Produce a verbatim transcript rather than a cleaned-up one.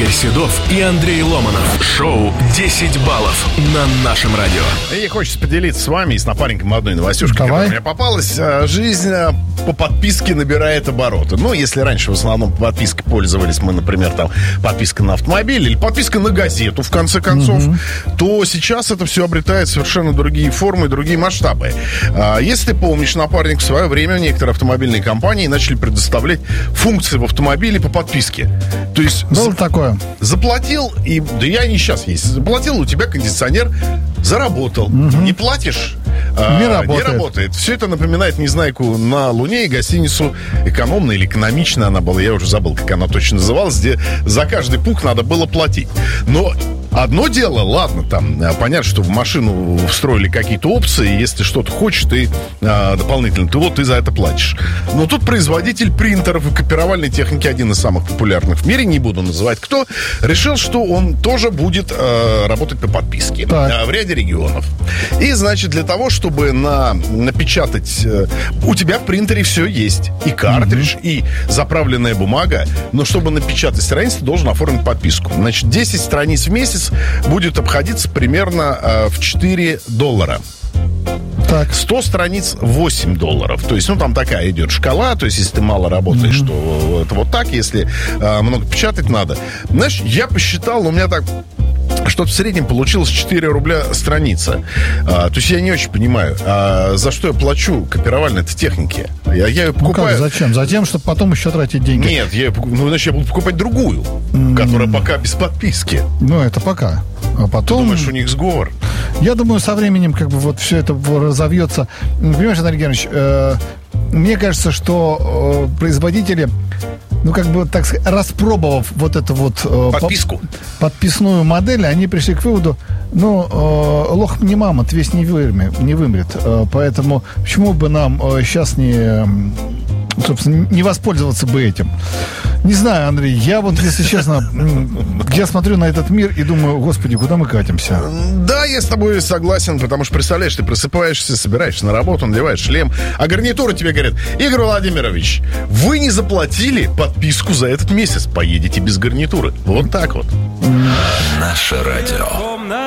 Игорь Седов и Андрей Ломанов. Шоу «десять баллов» на нашем радио. И хочется поделиться с вами и с напарником одной новостюшкой, Давай. которая мне попалась. Жизнь по подписке набирает обороты. Ну, если раньше в основном по подписке пользовались мы, например, там подписка на автомобиль или подписка на газету, в конце концов, угу. то сейчас это все обретает совершенно другие формы, другие масштабы. Если ты помнишь, напарник, в свое время некоторые автомобильные компании начали предоставлять функции в автомобиле по подписке. То есть было за... такое. Заплатил, и да я не сейчас есть. Заплатил, у тебя кондиционер заработал. Угу. Не платишь, не, а, работает. не работает. Все это напоминает Незнайку на Луне и гостиницу «Экономно» или «Экономично» она была. Я уже забыл, как она точно называлась, где за каждый пух надо было платить. Но одно дело, ладно, там, понятно, что в машину встроили какие-то опции, если что-то хочешь, ты а, дополнительно, ты вот, ты за это платишь. Но тут производитель принтеров и копировальной техники, один из самых популярных в мире, не буду называть кто, решил, что он тоже будет а, работать по подписке а, в ряде регионов. И, значит, для того, чтобы на, напечатать... А, у тебя в принтере все есть. И картридж, mm-hmm. и заправленная бумага, но чтобы напечатать страницу, ты должен оформить подписку. Значит, десять страниц в месяц будет обходиться примерно э, в четыре доллара. Так. сто страниц восемь долларов. То есть, ну, там такая идет шкала. То есть, если ты мало работаешь, mm-hmm. то это вот так. Если э, много печатать надо. Знаешь, я посчитал, у меня так... что-то в среднем получилось четыре рубля страница. А, то есть я не очень понимаю, а за что я плачу копировальной-то технике? Я, я ее покупаю... Ну как, зачем? Затем, чтобы потом еще тратить деньги. Нет, я, ну, значит, я буду покупать другую, mm. которая пока без подписки. Ну, это пока. А потом... Ты думаешь, у них сговор? Я думаю, со временем как бы вот все это разовьется. Понимаешь, Андрей Геннадьевич, э, мне кажется, что э, производители... Ну, как бы, так сказать, распробовав вот эту вот... Э, подписку. По- подписную модель, они пришли к выводу, ну, э, лох не мамонт, весь не вымрет. Не вымрет. Э, поэтому почему бы нам э, сейчас не... Э, собственно, не воспользоваться бы этим? Не знаю, Андрей, я вот, если честно, я смотрю на этот мир и думаю, господи, куда мы катимся? Да, я с тобой согласен, потому что, представляешь, ты просыпаешься, собираешься на работу, надеваешь шлем, а гарнитуры тебе говорят: Игорь Владимирович, вы не заплатили подписку за этот месяц, поедете без гарнитуры. Вот так вот. Наше радио.